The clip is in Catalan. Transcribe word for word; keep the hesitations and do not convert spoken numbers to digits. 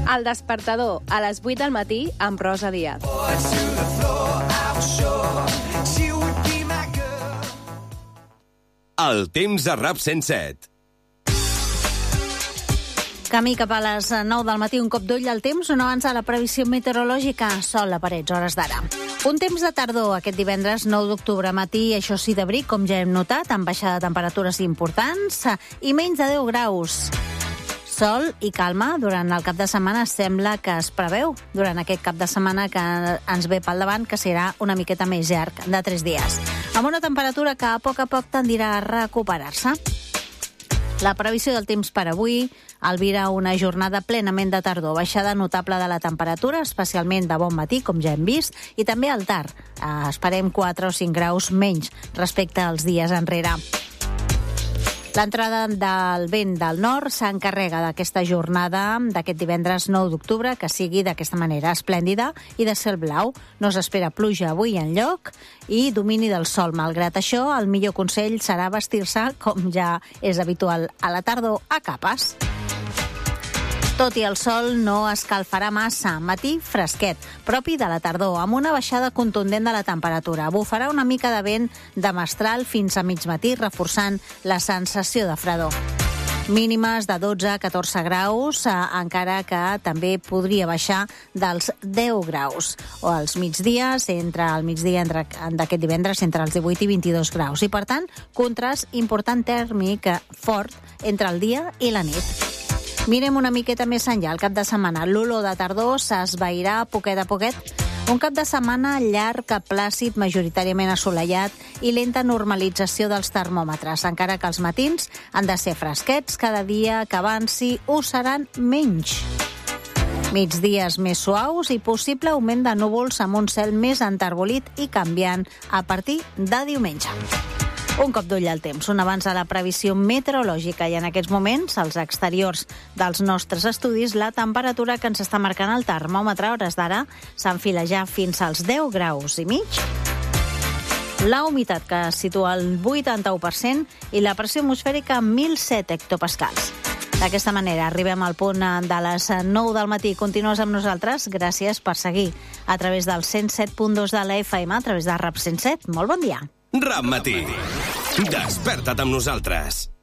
El Despertador, a les vuit del matí, amb Rosa Díaz. El temps a RAP cent set. Camí cap a les nou del matí, un cop d'ull al temps, un abans de la previsió meteorològica. Sol a parets, hores d'ara. Un temps de tardor aquest divendres nou d'octubre matí, això sí d'abric, com ja hem notat, amb baixada de temperatures importants i menys de deu graus. Sol i calma durant el cap de setmana sembla que es preveu durant aquest cap de setmana que ens ve pel davant, que serà una miqueta més llarg, de tres dies, amb una temperatura que a poc a poc tendirà a recuperar-se. La previsió del temps per avui albira una jornada plenament de tardor, baixada notable de la temperatura, especialment de bon matí, com ja hem vist, i també al tard. Eh, esperem quatre o cinc graus menys respecte als dies enrere. L'entrada del vent del nord s'encarrega d'aquesta jornada d'aquest divendres nou d'octubre, que sigui d'aquesta manera esplèndida i de cel blau. No s'espera pluja avui enlloc i domini del sol. Malgrat això, el millor consell serà vestir-se, com ja és habitual a la tardor, a capes. Tot i el sol no escalfarà massa, matí fresquet, propi de la tardor, amb una baixada contundent de la temperatura. Bufarà una mica de vent de mestral fins a mig matí, reforçant la sensació de fredor. Mínimes de dotze a catorze graus, eh, encara que també podria baixar dels deu graus. O als migdies, entre el migdia entre, d'aquest divendres, entre els divuit i vint-i-dos graus. I, per tant, contrast important tèrmic fort entre el dia i la nit. Mirem una miqueta més enllà, el cap de setmana. L'olor de tardor s'esvairà poquet a poquet. Un cap de setmana llarg, plàcid, majoritàriament assolellat i lenta normalització dels termòmetres, encara que els matins han de ser fresquets, cada dia que avanci ho seran menys. Migdies més suaus i possible augment de núvols amb un cel més enterbolit i canviant a partir de diumenge. Un cop d'ull al temps, un abans de la previsió meteorològica i en aquests moments, als exteriors dels nostres estudis, la temperatura que ens està marcant el termòmetre a hores d'ara s'enfila ja fins als deu graus i mig. La humitat que es situa al vuitanta-u per cent i la pressió atmosfèrica mil set hectopascals. D'aquesta manera arribem al punt de les nou del matí. Continues amb nosaltres. Gràcies per seguir a través del cent set punt dos de la F M, a través de RAP cent set. Molt bon dia. RAP Matí. Desperta't amb nosaltres.